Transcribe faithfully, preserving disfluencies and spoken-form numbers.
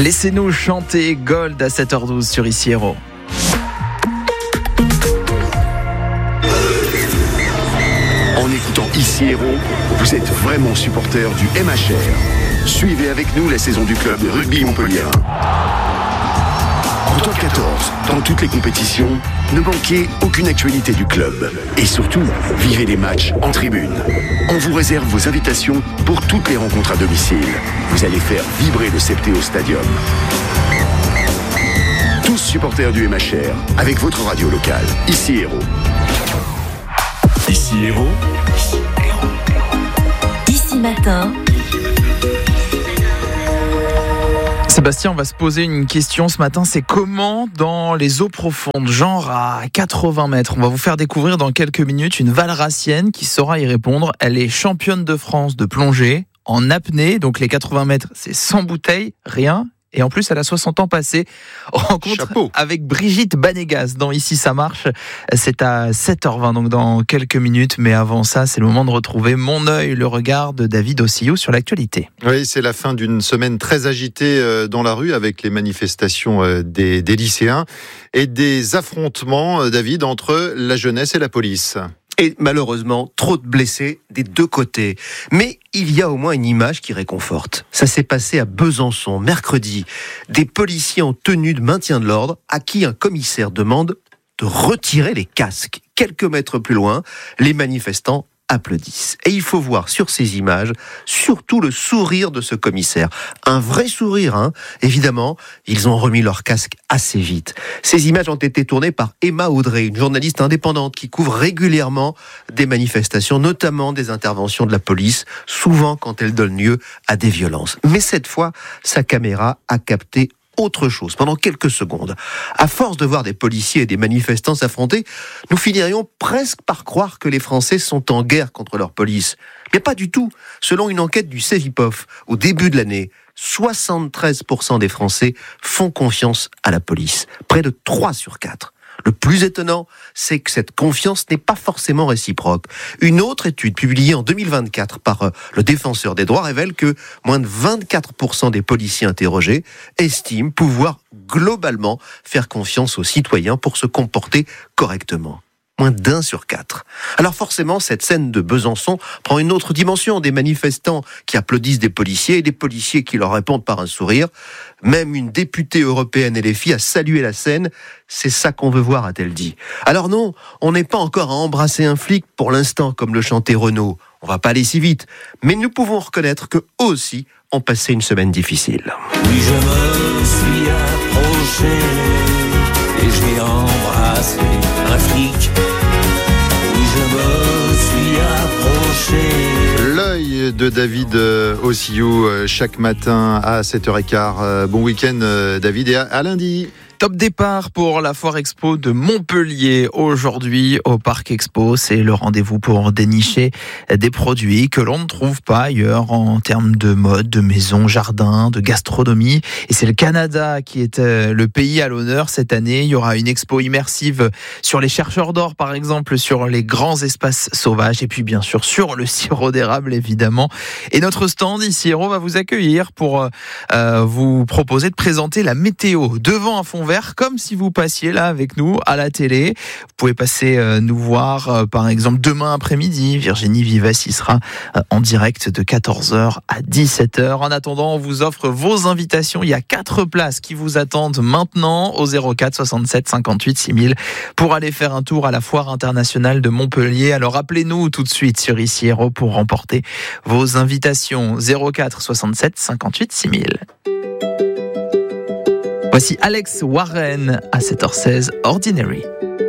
Laissez-nous chanter Gold à sept heures douze sur Ici Héros. En écoutant Ici Héros, vous êtes vraiment supporter du M H R. Suivez avec nous la saison du club de rugby montpelliérain. En top quatorze, dans toutes les compétitions, ne manquez aucune actualité du club. Et surtout, vivez les matchs en tribune. On vous réserve vos invitations pour toutes les rencontres à domicile. Vous allez faire vibrer le Septéo Stadium. Tous supporters du M H R, avec votre radio locale. Ici Héros. Ici Héros. Ici Matin. Sébastien, on va se poser une question ce matin, c'est comment dans les eaux profondes, genre à quatre-vingts mètres, on va vous faire découvrir dans quelques minutes une Valracienne qui saura y répondre. Elle est championne de France de plongée en apnée, donc les quatre-vingts mètres, c'est sans bouteille, rien. Et en plus, elle a soixante ans passés. Rencontre Chapeau. avec Brigitte Banégas dans Ici ça marche. C'est à sept heures vingt, donc dans quelques minutes. Mais avant ça, c'est le moment de retrouver mon œil, le regard de David Ossillou sur l'actualité. Oui, c'est la fin d'une semaine très agitée dans la rue avec les manifestations des, des lycéens et des affrontements, David, entre la jeunesse et la police. Et malheureusement, trop de blessés des deux côtés. Mais il y a au moins une image qui réconforte. Ça s'est passé à Besançon, mercredi. Des policiers en tenue de maintien de l'ordre, à qui un commissaire demande de retirer les casques. Quelques mètres plus loin, les manifestants applaudissent. Et il faut voir sur ces images surtout le sourire de ce commissaire. Un vrai sourire, hein. Évidemment, ils ont remis leur casque assez vite. Ces images ont été tournées par Emma Audrey, une journaliste indépendante qui couvre régulièrement des manifestations, notamment des interventions de la police, souvent quand elles donnent lieu à des violences. Mais cette fois, sa caméra a capté autre chose, pendant quelques secondes. À force de voir des policiers et des manifestants s'affronter, nous finirions presque par croire que les Français sont en guerre contre leur police. Mais pas du tout. Selon une enquête du Cevipof, au début de l'année, soixante-treize pour cent des Français font confiance à la police. Près de trois sur quatre. Le plus étonnant, c'est que cette confiance n'est pas forcément réciproque. Une autre étude publiée en deux mille vingt-quatre par euh, le Défenseur des droits révèle que moins de vingt-quatre pour cent des policiers interrogés estiment pouvoir globalement faire confiance aux citoyens pour se comporter correctement. Moins d'un sur quatre. Alors forcément, cette scène de Besançon prend une autre dimension. Des manifestants qui applaudissent des policiers et des policiers qui leur répondent par un sourire. Même une députée européenne L F I a salué la scène. C'est ça qu'on veut voir, a-t-elle dit. Alors non, on n'est pas encore à embrasser un flic pour l'instant, comme le chantait Renaud. On va pas aller si vite. Mais nous pouvons reconnaître qu'eux aussi ont passé une semaine difficile. Oui, je me suis approché et j'ai embrassé un flic. Oui, je me suis approché. L'œil de David Ossillou chaque matin à sept heures quinze. Bon week-end, David, et à lundi. Top départ pour la Foire Expo de Montpellier aujourd'hui au Parc Expo. C'est le rendez-vous pour dénicher des produits que l'on ne trouve pas ailleurs en termes de mode, de maison, jardin, de gastronomie. Et c'est le Canada qui est le pays à l'honneur cette année. Il y aura une expo immersive sur les chercheurs d'or, par exemple, sur les grands espaces sauvages et puis bien sûr sur le sirop d'érable, évidemment. Et notre stand Ici Héros va vous accueillir pour euh, vous proposer de présenter la météo devant un fond vert, comme si vous passiez là avec nous à la télé. Vous pouvez passer euh, nous voir euh, par exemple demain après-midi. Virginie Vives y sera euh, en direct de quatorze heures à dix-sept heures. En attendant, on vous offre vos invitations. Il y a quatre places qui vous attendent maintenant au zéro quatre soixante-sept cinquante-huit six mille pour aller faire un tour à la Foire internationale de Montpellier. Alors appelez-nous tout de suite sur Ici Héros pour remporter vos invitations. zéro quatre soixante-sept cinquante-huit six mille. Voici Alex Warren à sept heures seize, Ordinary.